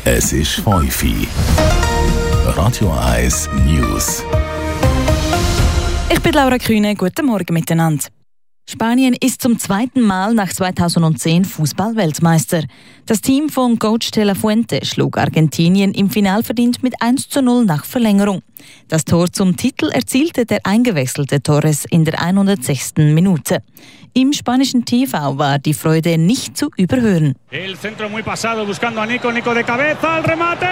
Es ist 5 Uhr. Radio 1 News. Ich bin Laura Kühne, guten Morgen miteinander. Spanien ist zum zweiten Mal nach 2010 Fußball-Weltmeister. Das Team von Coach de la Fuente schlug Argentinien im Finale verdient mit 1:0 nach Verlängerung. Das Tor zum Titel erzielte der eingewechselte Torres in der 106. Minute. Im spanischen TV war die Freude nicht zu überhören. El centro muy pasado buscando a Nico de cabeza, el remate.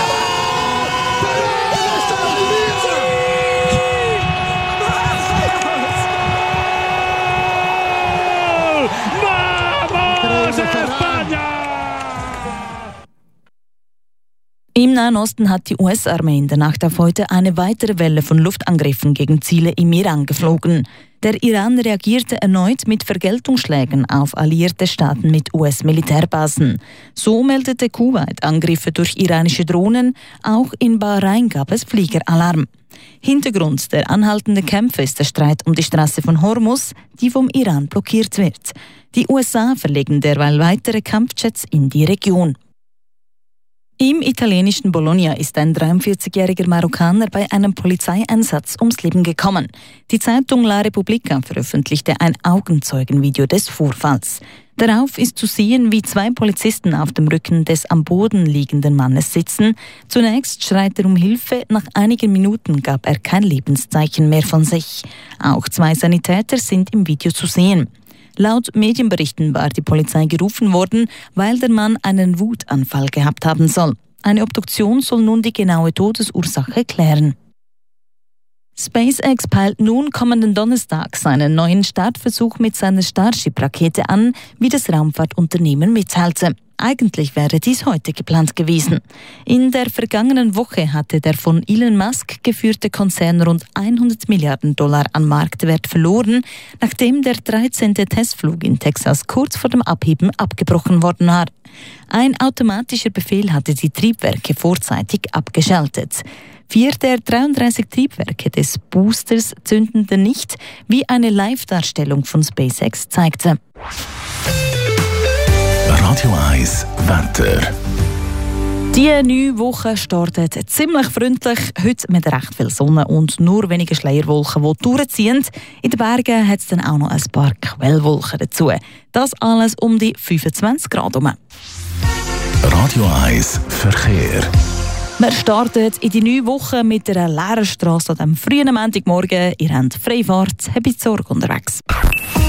Im Nahen Osten hat die US-Armee in der Nacht auf heute eine weitere Welle von Luftangriffen gegen Ziele im Iran geflogen. Der Iran reagierte erneut mit Vergeltungsschlägen auf alliierte Staaten mit US-Militärbasen. So meldete Kuwait Angriffe durch iranische Drohnen. Auch in Bahrain gab es Fliegeralarm. Hintergrund der anhaltenden Kämpfe ist der Streit um die Straße von Hormuz, die vom Iran blockiert wird. Die USA verlegen derweil weitere Kampfjets in die Region. Im italienischen Bologna ist ein 43-jähriger Marokkaner bei einem Polizeieinsatz ums Leben gekommen. Die Zeitung La Repubblica veröffentlichte ein Augenzeugenvideo des Vorfalls. Darauf ist zu sehen, wie 2 Polizisten auf dem Rücken des am Boden liegenden Mannes sitzen. Zunächst schreit er um Hilfe, nach einigen Minuten gab er kein Lebenszeichen mehr von sich. Auch 2 Sanitäter sind im Video zu sehen. Laut Medienberichten war die Polizei gerufen worden, weil der Mann einen Wutanfall gehabt haben soll. Eine Obduktion soll nun die genaue Todesursache klären. SpaceX peilt nun kommenden Donnerstag seinen neuen Startversuch mit seiner Starship-Rakete an, wie das Raumfahrtunternehmen mitteilte. Eigentlich wäre dies heute geplant gewesen. In der vergangenen Woche hatte der von Elon Musk geführte Konzern rund $100 Milliarden an Marktwert verloren, nachdem der 13. Testflug in Texas kurz vor dem Abheben abgebrochen worden war. Ein automatischer Befehl hatte die Triebwerke vorzeitig abgeschaltet. 4 der 33 Triebwerke des Boosters zündeten nicht, wie eine Live-Darstellung von SpaceX zeigte. Radio 1 Wetter. Die neue Woche startet ziemlich freundlich. Heute mit recht viel Sonne und nur wenige Schleierwolken, die durchziehen. In den Bergen hat es dann auch noch ein paar Quellwolken dazu. Das alles um die 25 Grad herum. Radio 1 Verkehr. Wir starten in die neue Woche mit einer leeren Strasse an diesem frühen Montagmorgen. Ihr habt Freifahrt, habt Sorge unterwegs.